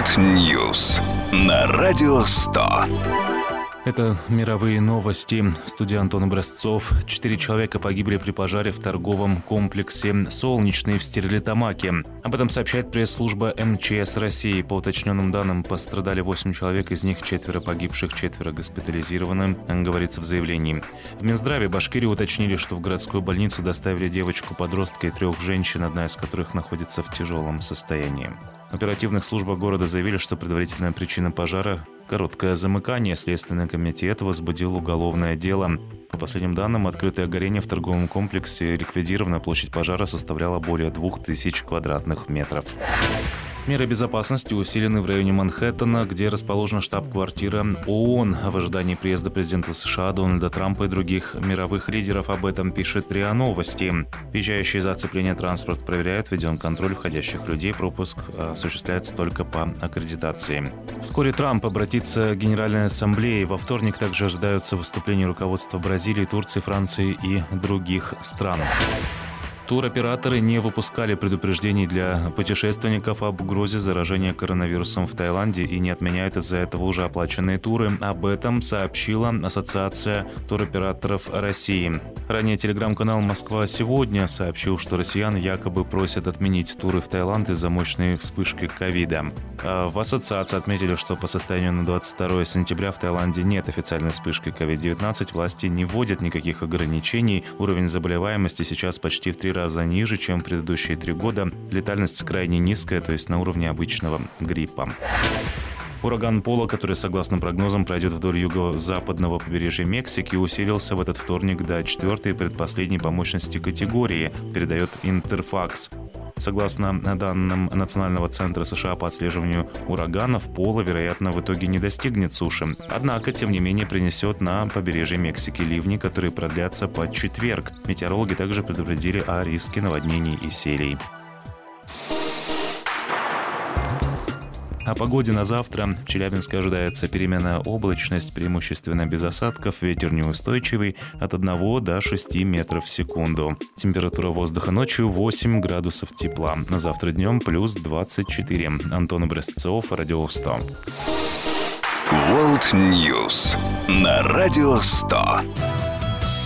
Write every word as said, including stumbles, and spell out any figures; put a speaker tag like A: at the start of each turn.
A: World News на Радио сто.
B: Это мировые новости. В студии Антон Образцов. Четыре человека погибли при пожаре в торговом комплексе «Солнечный» в Стерлитамаке. Об этом сообщает пресс-служба эм че эс России. По уточненным данным, пострадали восемь человек, из них четверо погибших, четверо госпитализированы, говорится в заявлении. В Минздраве Башкирии уточнили, что в городскую больницу доставили девочку-подростка и трех женщин, одна из которых находится в тяжелом состоянии. В оперативных службах города заявили, что предварительная причина пожара – короткое замыкание. Следственный комитет возбудил уголовное дело. По последним данным, открытое горение в торговом комплексе ликвидировано. Площадь пожара составляла более двух тысяч квадратных метров. Меры безопасности усилены в районе Манхэттена, где расположена штаб-квартира ООН. В ожидании приезда президента США Дональда Трампа и других мировых лидеров об этом пишет РИА Новости. Въезжающие за оцепление транспорт проверяют, введен контроль входящих людей, пропуск осуществляется только по аккредитации. Вскоре Трамп обратится к Генеральной Ассамблее. Во вторник также ожидаются выступления руководства Бразилии, Турции, Франции и других стран. Туроператоры не выпускали предупреждений для путешественников об угрозе заражения коронавирусом в Таиланде и не отменяют из-за этого уже оплаченные туры. Об этом сообщила Ассоциация туроператоров России. Ранее телеграм-канал «Москва сегодня» сообщил, что россиян якобы просят отменить туры в Таиланд из-за мощной вспышки ковида. В ассоциации отметили, что по состоянию на двадцать второе сентября в Таиланде нет официальной вспышки ковид девятнадцать, власти не вводят никаких ограничений, уровень заболеваемости сейчас почти в три раза ниже, чем в предыдущие три года, летальность крайне низкая, то есть на уровне обычного гриппа. Ураган Пола, который, согласно прогнозам, пройдет вдоль юго-западного побережья Мексики, усилился в этот вторник до четвертой и предпоследней по мощности категории, передает Интерфакс. Согласно данным Национального центра США по отслеживанию ураганов, Пола, вероятно, в итоге не достигнет суши. Однако, тем не менее, принесет на побережье Мексики ливни, которые продлятся под четверг. Метеорологи также предупредили о риске наводнений и серий. О погоде на завтра. В Челябинске ожидается переменная облачность, преимущественно без осадков, ветер неустойчивый от одного до шести метров в секунду. Температура воздуха ночью восемь градусов тепла. На завтра днем плюс двадцать четыре. Антон Образцов, Радио сто.
A: World News на Радио сто.